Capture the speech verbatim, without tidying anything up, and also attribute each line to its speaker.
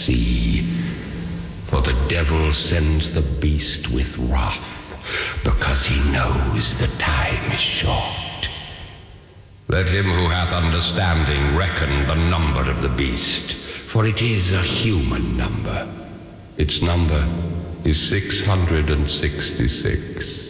Speaker 1: see. For the devil sends the beast with wrath, because he knows the time is short. Let him who hath understanding reckon the number of the beast, for it is a human number. Its number is six hundred sixty-six.